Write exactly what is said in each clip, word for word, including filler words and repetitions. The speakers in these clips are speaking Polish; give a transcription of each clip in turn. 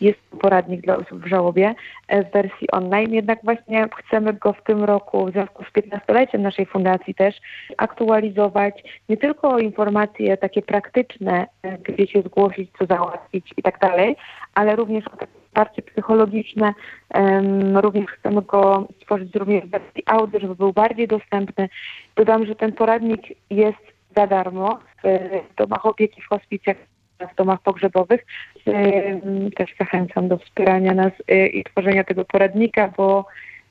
jest poradnik dla osób w żałobie w wersji online, jednak właśnie chcemy go w tym roku w związku z piętnastoleciem naszej fundacji też aktualizować, nie tylko informacje takie praktyczne, gdzie się zgłosić, co załatwić i tak dalej, ale również wsparcie psychologiczne. Um, również chcemy go stworzyć również w wersji audio, żeby był bardziej dostępny. Dodam, że ten poradnik jest za darmo w domach opieki, w hospicjach, w domach pogrzebowych. Um, też zachęcam do wspierania nas y, i tworzenia tego poradnika, bo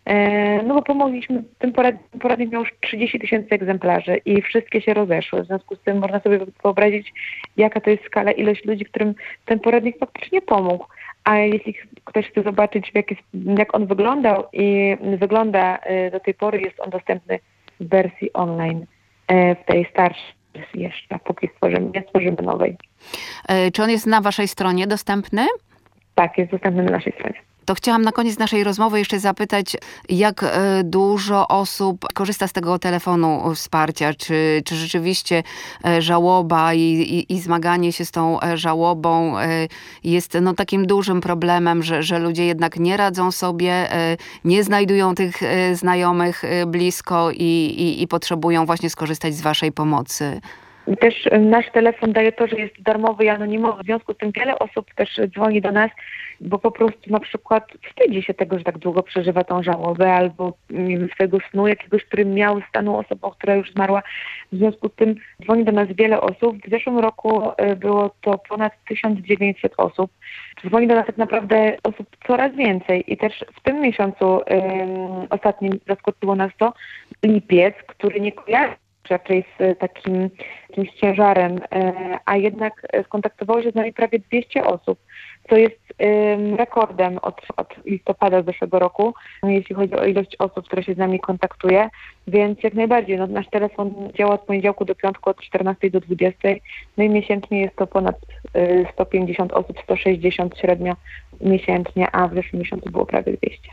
e, no bo pomogliśmy, ten poradnik, poradnik miał już trzydzieści tysięcy egzemplarzy i wszystkie się rozeszły. W związku z tym można sobie wyobrazić, jaka to jest skala, ilość ludzi, którym ten poradnik faktycznie pomógł. A jeśli ktoś chce zobaczyć, jak, jest, jak on wyglądał i wygląda do tej pory, jest on dostępny w wersji online, w tej starszej wersji jeszcze, póki stworzymy, nie stworzymy nowej. Czy on jest na waszej stronie dostępny? Tak, jest dostępny na naszej stronie. To chciałam na koniec naszej rozmowy jeszcze zapytać, jak dużo osób korzysta z tego telefonu wsparcia? Czy, czy rzeczywiście żałoba i, i, i zmaganie się z tą żałobą jest no, takim dużym problemem, że, że ludzie jednak nie radzą sobie, nie znajdują tych znajomych blisko i, i, i potrzebują właśnie skorzystać z waszej pomocy? Też nasz telefon daje to, że jest darmowy i anonimowy. W związku z tym wiele osób też dzwoni do nas, bo po prostu na przykład wstydzi się tego, że tak długo przeżywa tą żałobę, albo nie wiem, swojego snu jakiegoś, który miał, stanął osobą, która już zmarła. W związku z tym dzwoni do nas wiele osób. W zeszłym roku było to ponad tysiąc dziewięćset osób. Dzwoni do nas tak naprawdę osób coraz więcej i też w tym miesiącu um, ostatnim zaskoczyło nas to lipiec, który nie kojarzy raczej z takim jakimś ciężarem, a jednak skontaktowało się z nami prawie dwieście osób, co jest rekordem od, od listopada zeszłego roku, jeśli chodzi o ilość osób, które się z nami kontaktuje, więc jak najbardziej, no, nasz telefon działa od poniedziałku do piątku od czternastej do dwudziestej, no i miesięcznie jest to ponad sto pięćdziesiąt osób, sto sześćdziesiąt średnio miesięcznie, a w zeszłym miesiącu było prawie dwieście.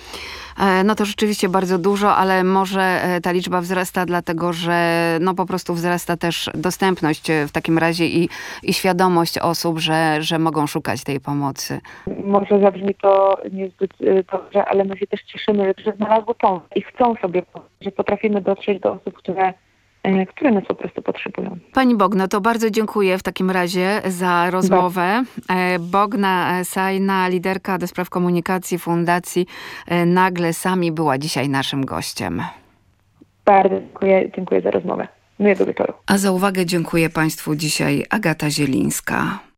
No to rzeczywiście bardzo dużo, ale może ta liczba wzrasta dlatego, że no po prostu wzrasta też dostępność w takim razie i, i świadomość osób, że, że mogą szukać tej pomocy. Może zabrzmi to niezbyt dobrze, ale my się też cieszymy, że znalazły pomoc i chcą sobie pomóc, że potrafimy dotrzeć do osób, które które nas po prostu potrzebują. Pani Bogno, to bardzo dziękuję w takim razie za rozmowę. Bardzo. Bogna Sajna, liderka do spraw komunikacji Fundacji Nagle Sami, była dzisiaj naszym gościem. Bardzo dziękuję, dziękuję za rozmowę. Miłego wieczoru. A za uwagę dziękuję Państwu dzisiaj Agata Zielińska.